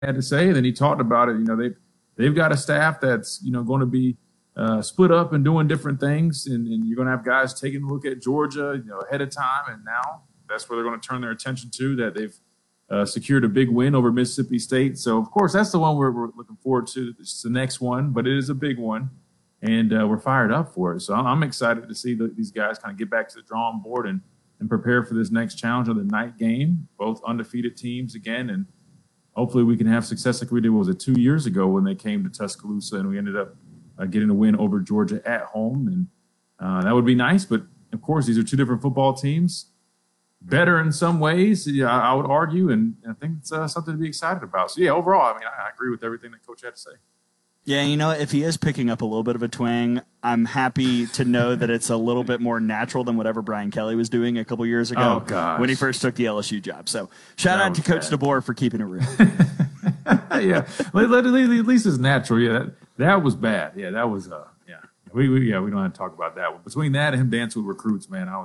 had to say. And then he talked about it. They've got a staff that's going to be split up and doing different things, and you're going to have guys taking a look at Georgia ahead of time, and now that's where they're going to turn their attention to. That they've secured a big win over Mississippi State. So of course that's the one we're looking forward to. It's the next one, but it is a big one, and we're fired up for it. So I'm excited to see these guys kind of get back to the drawing board and prepare for this next challenge of the night game. Both undefeated teams again, and hopefully we can have success like we did, 2 years ago when they came to Tuscaloosa and we ended up getting a win over Georgia at home. And that would be nice. But, of course, these are two different football teams. Better in some ways, I would argue, and I think it's something to be excited about. So, overall, I agree with everything that Coach had to say. Yeah, if he is picking up a little bit of a twang, I'm happy to know that it's a little bit more natural than whatever Brian Kelly was doing a couple years ago when he first took the LSU job. So shout out to Coach DeBoer for keeping it real. Yeah, at least it's natural. Yeah, that was bad. Yeah, that was we don't have to talk about that. Between that and him dancing with recruits, man, I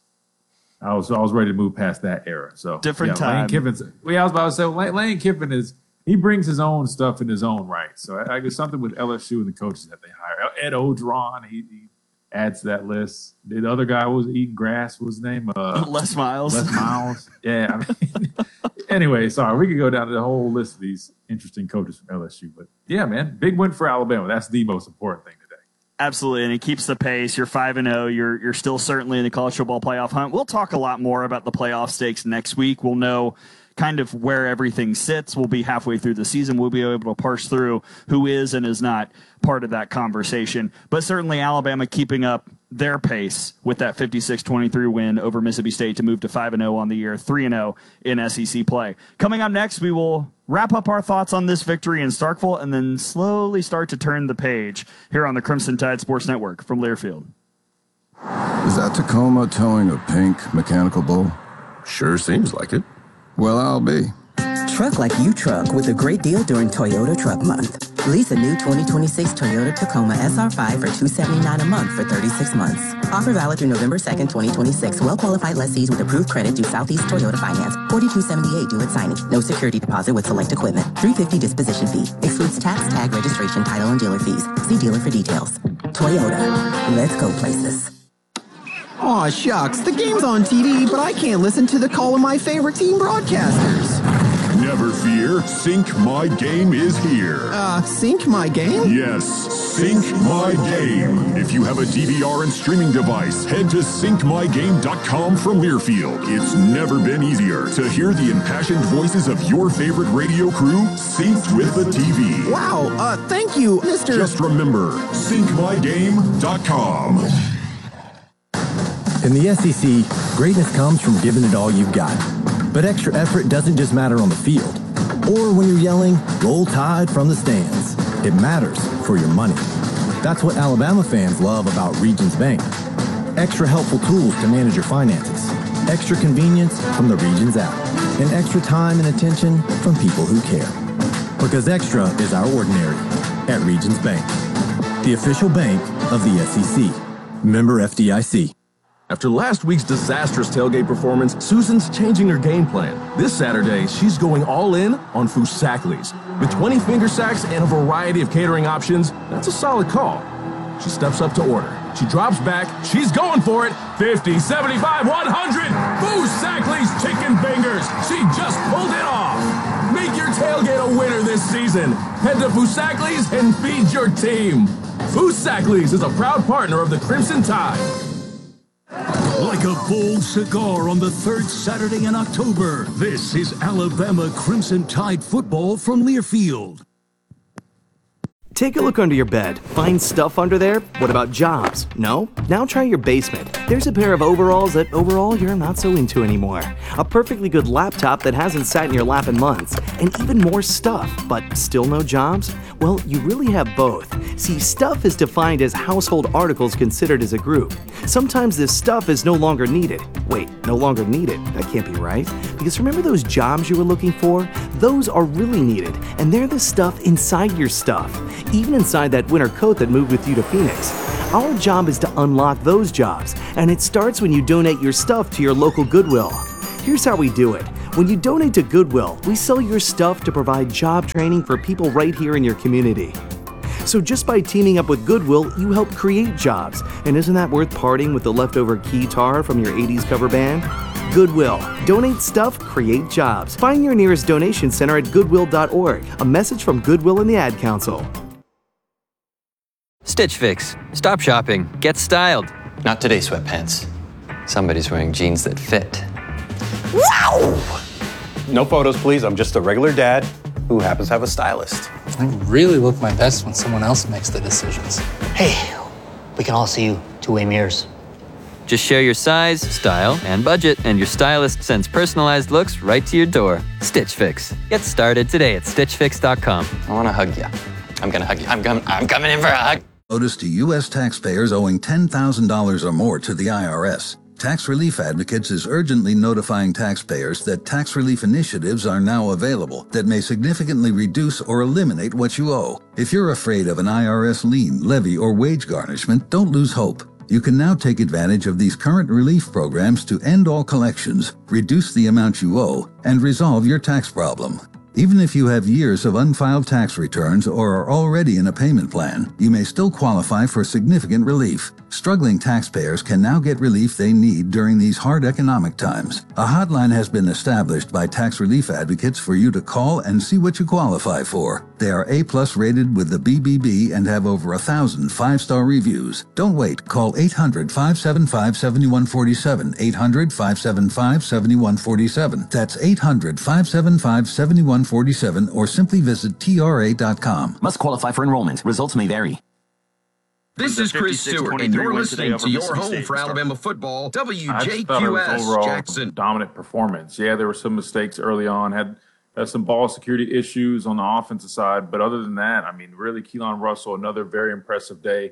was ready to move past that era. So different time. Lane Kiffin's. I was about to say Lane Kiffin he brings his own stuff in his own right. So I guess something with LSU and the coaches that they hire. Ed Odron, he adds to that list. The other guy was eating grass. What was his name? Les Miles. Les Miles. Yeah. Anyway, sorry. We could go down to the whole list of these interesting coaches from LSU. But, yeah, man, big win for Alabama. That's the most important thing today. Absolutely, and it keeps the pace. You're 5-0. You're still certainly in the college football playoff hunt. We'll talk a lot more about the playoff stakes next week. We'll know kind of where everything sits. We'll be halfway through the season. We'll be able to parse through who is and is not part of that conversation. But certainly Alabama keeping up their pace with that 56-23 win over Mississippi State to move to 5-0 on the year, 3-0 in SEC play. Coming up next, we will wrap up our thoughts on this victory in Starkville and then slowly start to turn the page here on the Crimson Tide Sports Network from Learfield. Is that Tacoma towing a pink mechanical bull? Sure seems like it. Well, I'll be. Truck like you truck with a great deal during Toyota Truck Month. Lease a new 2026 Toyota Tacoma SR5 for $279 a month for 36 months. Offer valid through November 2nd, 2026. Well-qualified lessees with approved credit due Southeast Toyota Finance. $42.78 due at signing. No security deposit with select equipment. $350 disposition fee. Excludes tax, tag, registration, title, and dealer fees. See dealer for details. Toyota. Let's go places. Aw, shucks. The game's on TV, but I can't listen to the call of my favorite team broadcasters. Never fear, Sync My Game is here. Sync My Game? Yes, Sync My Game. If you have a DVR and streaming device, head to syncmygame.com from Learfield. It's never been easier to hear the impassioned voices of your favorite radio crew synced with the TV. Wow, thank you, Mr. Just remember, syncmygame.com. In the SEC, greatness comes from giving it all you've got. But extra effort doesn't just matter on the field, or when you're yelling, "Roll Tide" from the stands. It matters for your money. That's what Alabama fans love about Regions Bank. Extra helpful tools to manage your finances, extra convenience from the Regions app, and extra time and attention from people who care. Because extra is our ordinary at Regions Bank, the official bank of the SEC. Member FDIC. After last week's disastrous tailgate performance, Susan's changing her game plan. This Saturday, she's going all in on Foosackly's. With 20 finger sacks and a variety of catering options, that's a solid call. She steps up to order. She drops back. She's going for it. 50, 75, 100. Foosackly's chicken fingers. She just pulled it off. Make your tailgate a winner this season. Head to Foosackly's and feed your team. Foosackly's is a proud partner of the Crimson Tide. Like a bold cigar on the third Saturday in October, this is Alabama Crimson Tide football from Learfield. Take a look under your bed. Find stuff under there? What about jobs? No? Now try your basement. There's a pair of overalls that overall you're not so into anymore. A perfectly good laptop that hasn't sat in your lap in months. And even more stuff, but still no jobs? Well, you really have both. See, stuff is defined as household articles considered as a group. Sometimes this stuff is no longer needed. Wait, no longer needed? That can't be right. Because remember those jobs you were looking for? Those are really needed, and they're the stuff inside your stuff. Even inside that winter coat that moved with you to Phoenix. Our job is to unlock those jobs, and it starts when you donate your stuff to your local Goodwill. Here's how we do it. When you donate to Goodwill, we sell your stuff to provide job training for people right here in your community. So just by teaming up with Goodwill, you help create jobs. And isn't that worth parting with the leftover keytar from your 80s cover band? Goodwill. Donate stuff, create jobs. Find your nearest donation center at goodwill.org. A message from Goodwill and the Ad Council. Stitch Fix. Stop shopping. Get styled. Not today, sweatpants. Somebody's wearing jeans that fit. Wow! No photos, please. I'm just a regular dad who happens to have a stylist. I really look my best when someone else makes the decisions. Hey, we can all see you two-way mirrors. Just share your size, style, and budget, and your stylist sends personalized looks right to your door. Stitch Fix. Get started today at StitchFix.com. I want to hug you. I'm going to hug you. I'm coming in for a hug. Notice to U.S. taxpayers owing $10,000 or more to the IRS. Tax Relief Advocates is urgently notifying taxpayers that tax relief initiatives are now available that may significantly reduce or eliminate what you owe. If you're afraid of an IRS lien, levy, or wage garnishment, don't lose hope. You can now take advantage of these current relief programs to end all collections, reduce the amount you owe, and resolve your tax problem. Even if you have years of unfiled tax returns or are already in a payment plan, you may still qualify for significant relief. Struggling taxpayers can now get relief they need during these hard economic times. A hotline has been established by Tax Relief Advocates for you to call and see what you qualify for. They are A+ rated with the BBB and have over 1,000 5-star reviews. Don't wait. Call 800-575-7147. 800-575-7147. That's 800-575-7147 or simply visit TRA.com. Must qualify for enrollment. Results may vary. This is Chris Stewart, and you're listening to your home for Alabama football, WJQS Jackson. Dominant performance. Yeah, there were some mistakes early on. Had some ball security issues on the offensive side, but other than that, I mean, really, Keelan Russell, another very impressive day.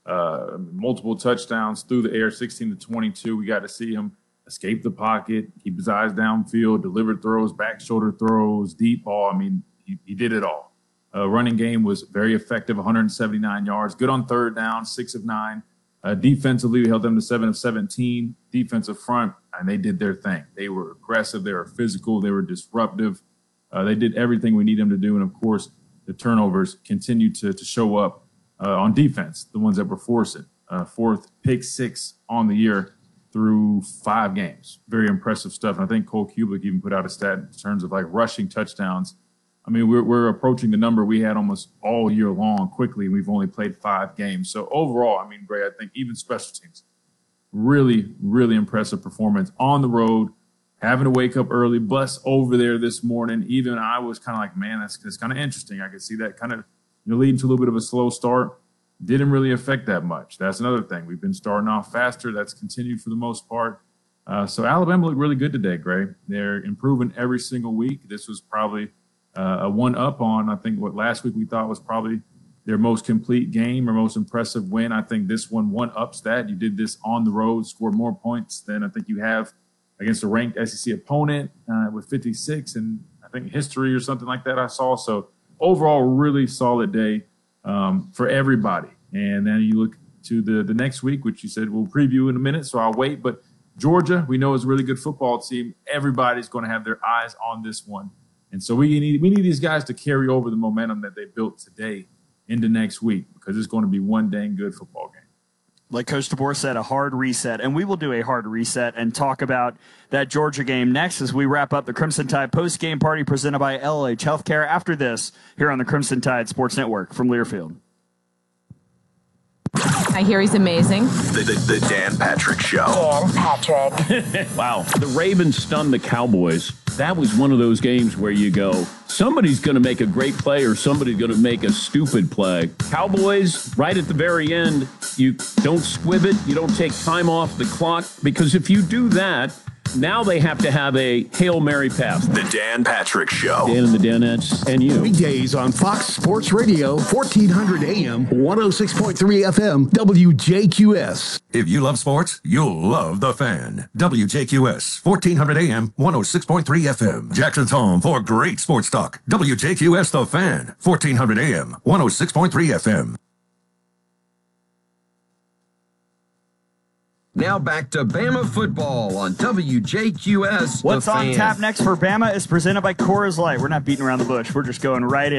Multiple touchdowns through the air, 16-22. We got to see him escape the pocket, keep his eyes downfield, deliver throws, back shoulder throws, deep ball. I mean, he did it all. Running game was very effective, 179 yards. Good on third down, 6 of 9. Defensively, we held them to 7 of 17. Defensive front, and they did their thing. They were aggressive. They were physical. They were disruptive. They did everything we need them to do. And, of course, the turnovers continued to show up on defense, the ones that were forcing. Fourth pick 6 on the year through 5 games. Very impressive stuff. And I think Cole Kublik even put out a stat in terms of, like, rushing touchdowns. I mean, we're approaching the number we had almost all year long quickly. We've only played 5 games. So overall, I mean, Gray, I think even special teams, really, really impressive performance on the road, having to wake up early, bus over there this morning. Even I was kind of like, man, that's kind of interesting. I could see that kind of leading to a little bit of a slow start. Didn't really affect that much. That's another thing. We've been starting off faster. That's continued for the most part. So Alabama looked really good today, Gray. They're improving every single week. This was probably a one-up on, I think, what last week we thought was probably their most complete game or most impressive win. I think this one-ups that. You did this on the road, scored more points than I think you have against a ranked SEC opponent with 56, and I think history or something like that I saw. So overall, really solid day for everybody. And then you look to the next week, which you said we'll preview in a minute, so I'll wait. But Georgia, we know is a really good football team. Everybody's going to have their eyes on this one. And so we need these guys to carry over the momentum that they built today into next week because it's going to be one dang good football game. Like Coach DeBoer said, a hard reset, and we will do a hard reset and talk about that Georgia game next as we wrap up the Crimson Tide post-game party presented by LH Healthcare after this here on the Crimson Tide Sports Network from Learfield. I hear he's amazing. The Dan Patrick Show. Dan Patrick. Wow. The Ravens stunned the Cowboys. That was one of those games where you go, somebody's going to make a great play or somebody's going to make a stupid play. Cowboys, right at the very end, you don't squib it. You don't take time off the clock because if you do that, now they have to have a Hail Mary pass. The Dan Patrick Show. Dan and the Danettes and you. Weekdays on Fox Sports Radio, 1400 AM, 106.3 FM, WJQS. If you love sports, you'll love The Fan. WJQS, 1400 AM, 106.3 FM. Jackson's home for great sports talk. WJQS The Fan, 1400 AM, 106.3 FM. Now back to Bama football on WJQS. What's The on Fan. tap next for Bama is presented by Coors Light. We're not beating around the bush. We're just going right in.